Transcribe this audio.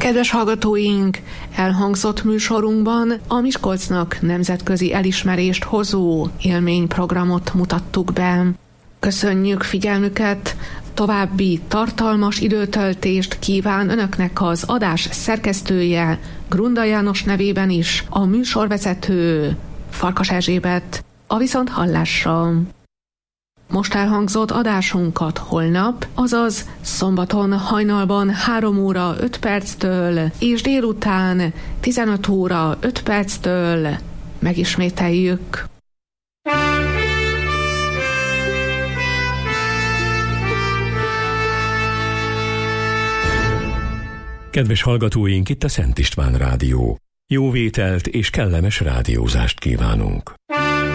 Kedves hallgatóink, elhangzott műsorunkban a Miskolcnak nemzetközi elismerést hozó élményprogramot mutattuk be. Köszönjük figyelmüket, további tartalmas időtöltést kíván Önöknek az adás szerkesztője, Grunda János nevében is a műsorvezető, Farkas Erzsébet. A viszonthallásra! Most elhangzott adásunkat holnap, azaz szombaton hajnalban 3 óra 5 perctől és délután 15 óra 5 perctől megismételjük. Kedves hallgatóink, itt a Szent István Rádió. Jó vételt és kellemes rádiózást kívánunk.